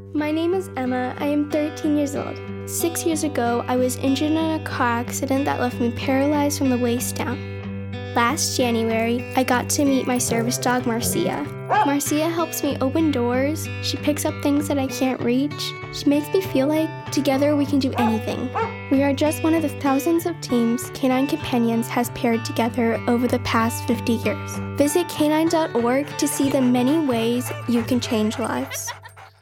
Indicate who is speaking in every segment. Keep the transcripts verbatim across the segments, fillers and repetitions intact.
Speaker 1: My name is Emma. I am thirteen years old. Six years ago, I was injured in a car accident that left me paralyzed from the waist down. Last January, I got to meet my service dog, Marcia. Marcia helps me open doors. She picks up things that I can't reach. She makes me feel like together we can do anything. We are just one of the thousands of teams Canine Companions has paired together over the past fifty years. Visit canine dot org to see the many ways you can change lives.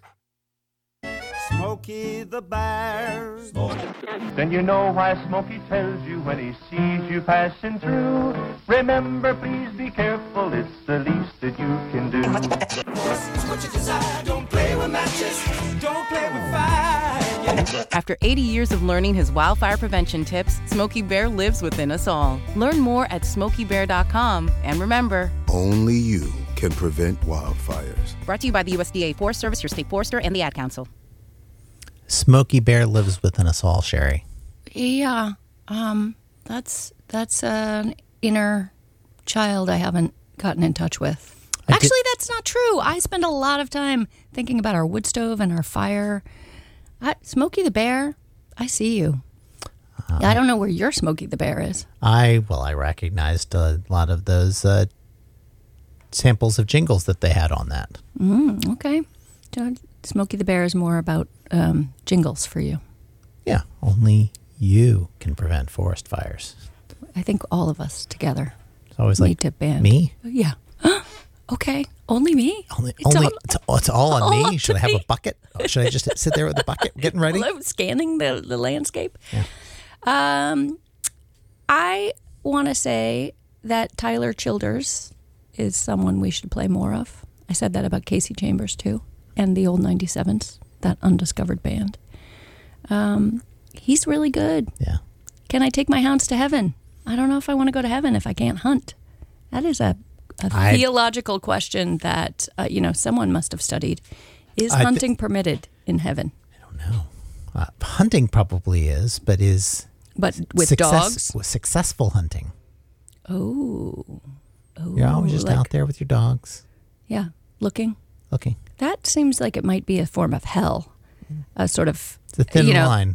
Speaker 2: Smokey the Bear.
Speaker 3: Then you know why Smokey tells you when he sees you passing through. Remember, please be careful, it's the least that you can do.
Speaker 2: What you desire, don't play with matches, don't play with fire.
Speaker 4: After eighty years of learning his wildfire prevention tips, Smokey Bear lives within us all. Learn more at smokey bear dot com. And remember,
Speaker 5: only you can prevent wildfires.
Speaker 4: Brought to you by the U S D A Forest Service, your state forester, and the Ad Council.
Speaker 6: Smokey Bear lives within us all, Sherry.
Speaker 7: Yeah, um, that's that's an inner child I haven't gotten in touch with.
Speaker 6: I
Speaker 7: Actually,
Speaker 6: did-
Speaker 7: that's not true. I spend a lot of time thinking about our wood stove and our fire. I, Smokey the Bear, I see you. Uh, I don't know where your Smokey the Bear is.
Speaker 6: I, well, I recognized a lot of those uh, samples of jingles that they had on that.
Speaker 7: Mm, okay. So Smokey the Bear is more about um, jingles for you.
Speaker 6: Yeah, only you can prevent forest fires.
Speaker 7: I think all of us together
Speaker 6: It's always
Speaker 7: need
Speaker 6: like,
Speaker 7: to band.
Speaker 6: me?
Speaker 7: Yeah. Okay. Only me?
Speaker 6: Only,
Speaker 7: It's
Speaker 6: only
Speaker 7: all-
Speaker 6: it's, it's all on
Speaker 7: all
Speaker 6: me?
Speaker 7: on
Speaker 6: Should I have
Speaker 7: me.
Speaker 6: a bucket? Should I just sit there with a bucket getting ready?
Speaker 7: Hello, scanning the, the landscape.
Speaker 6: Yeah.
Speaker 7: Um, I want to say that Tyler Childers is someone we should play more of. I said that about Casey Chambers, too, and the old ninety-sevens, that undiscovered band. Um, he's really good.
Speaker 6: Yeah.
Speaker 7: Can I take my hounds to heaven? I don't know if I want to go to heaven if I can't hunt. That is a, a
Speaker 6: I-
Speaker 7: theological question that, uh, you know, someone must have studied. Is
Speaker 6: I thi-
Speaker 7: hunting permitted in heaven?
Speaker 6: I don't know. Uh, hunting probably is, but is
Speaker 7: But with
Speaker 6: success-
Speaker 7: dogs?
Speaker 6: with successful hunting.
Speaker 7: Oh. Oh.
Speaker 6: You're always just
Speaker 7: like-
Speaker 6: out there with your dogs
Speaker 7: Yeah, looking.
Speaker 6: looking.
Speaker 7: That seems like it might be a form of hell. A sort of,
Speaker 6: It's a thin
Speaker 7: you know,
Speaker 6: line.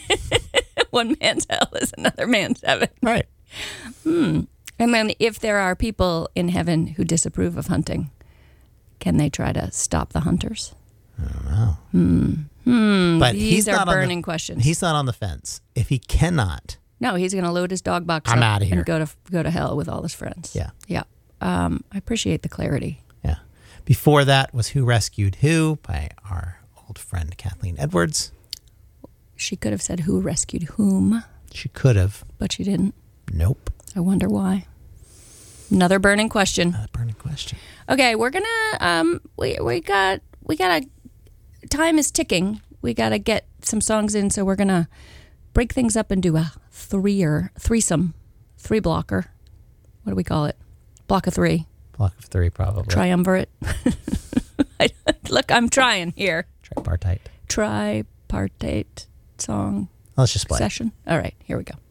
Speaker 7: one man's hell is another man's heaven.
Speaker 6: Right.
Speaker 7: Hmm. And then if there are people in heaven who disapprove of hunting, can they try to stop the hunters?
Speaker 6: I don't know.
Speaker 7: Hmm. Hmm.
Speaker 6: But
Speaker 7: These
Speaker 6: he's
Speaker 7: are
Speaker 6: not on the-
Speaker 7: burning questions.
Speaker 6: He's not on the fence. If he cannot,
Speaker 7: No, he's going to load his dog box
Speaker 6: I'm
Speaker 7: up
Speaker 6: outta here.
Speaker 7: and go to go to hell with all his friends.
Speaker 6: Yeah.
Speaker 7: Yeah. Um, I appreciate the clarity.
Speaker 6: yeah. Before that was Who Rescued Who by our old friend Kathleen Edwards.
Speaker 7: She could have said who rescued whom,
Speaker 6: She could have.
Speaker 7: but she didn't.
Speaker 6: Nope.
Speaker 7: I wonder why. Another burning question.
Speaker 6: Another burning question.
Speaker 7: Okay, we're gonna um we we got we gotta time is ticking. We gotta get some songs in, so we're gonna break things up and do a three-er threesome, three blocker. What do we call it? Block of three.
Speaker 6: Block of three, probably.
Speaker 7: Triumvirate. I, look, I'm trying here.
Speaker 6: Tripartite.
Speaker 7: Tripartite song
Speaker 6: Let's just play.
Speaker 7: session. All right, here we go.